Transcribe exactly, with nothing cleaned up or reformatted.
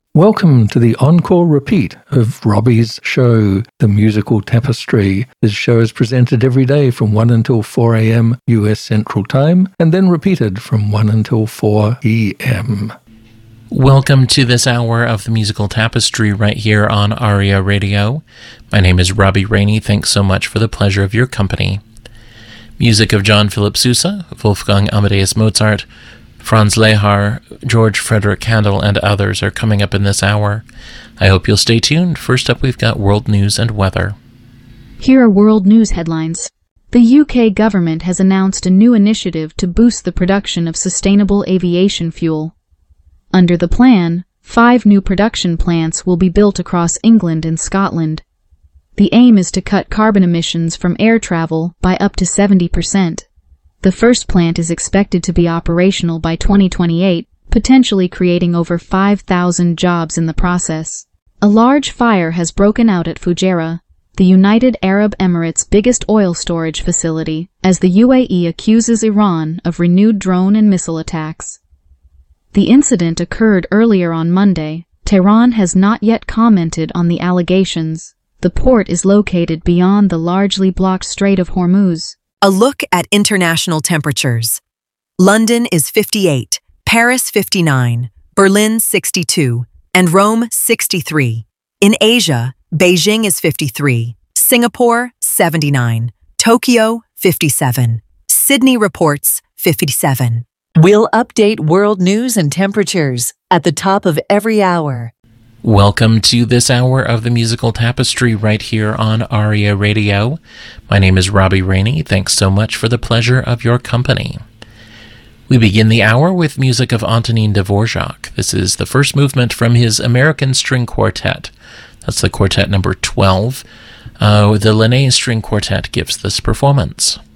Welcome to the encore repeat of Robbie's show, The Musical Tapestry. This show is presented every day from one until four a.m. U S Central Time, and then repeated from one until four p.m. Welcome to this hour of The Musical Tapestry right here on ARIA Radio. My name is Robbie Rainey. Thanks so much for the pleasure of your company. Music of John Philip Sousa, Wolfgang Amadeus Mozart, Franz Lehar, George Frederick Handel, and others are coming up in this hour. I hope you'll stay tuned. First up, we've got world news and weather. Here are world news headlines. The U K government has announced a new initiative to boost the production of sustainable aviation fuel. Under the plan, five new production plants will be built across England and Scotland. The aim is to cut carbon emissions from air travel by up to seventy percent. The first plant is expected to be operational by twenty twenty-eight, potentially creating over five thousand jobs in the process. A large fire has broken out at Fujairah, the United Arab Emirates' biggest oil storage facility, as the U A E accuses Iran of renewed drone and missile attacks. The incident occurred earlier on Monday. Tehran has not yet commented on the allegations. The port is located beyond the largely blocked Strait of Hormuz. A look at international temperatures. London is fifty-eight, Paris fifty-nine, Berlin sixty-two, and Rome sixty-three. In Asia, Beijing is fifty-three, Singapore seventy-nine, Tokyo fifty-seven, Sydney reports fifty-seven. We'll update world news and temperatures at the top of every hour. Welcome to this hour of The Musical Tapestry right here on ARIA Radio. My name is Robbie Rainey. Thanks so much for the pleasure of your company. We begin the hour with music of Antonin Dvorak. This is the first movement from his American String Quartet. That's the quartet number twelve. Uh, the Linné String Quartet gives this performance.